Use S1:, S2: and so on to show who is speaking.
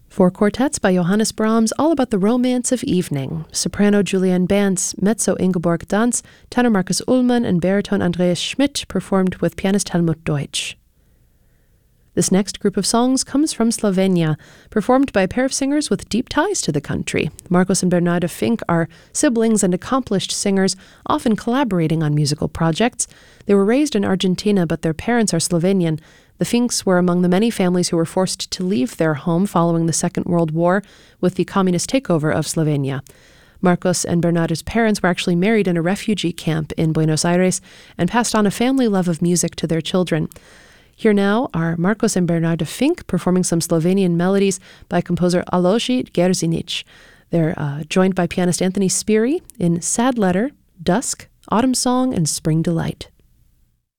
S1: Four quartets by Johannes Brahms, all about the romance of evening. Soprano Juliane Bantz, mezzo Ingeborg Danz, tenor Markus Ullmann, and baritone Andreas Schmidt performed with pianist Helmut Deutsch. This next group of songs comes from Slovenia, performed by a pair of singers with deep ties to the country. Marcos and Bernarda Fink are siblings and accomplished singers, often collaborating on musical projects. They were raised in Argentina, but their parents are Slovenian. The Finks were among the many families who were forced to leave their home following the Second World War with the communist takeover of Slovenia. Marcos and Bernarda's parents were actually married in a refugee camp in Buenos Aires and passed on a family love of music to their children. Here now are Marcos and Bernarda Fink performing some Slovenian melodies by composer Alojzy Gerzinic. They're joined by pianist Anthony Spiri in Sad Letter, Dusk, Autumn Song, and Spring Delight.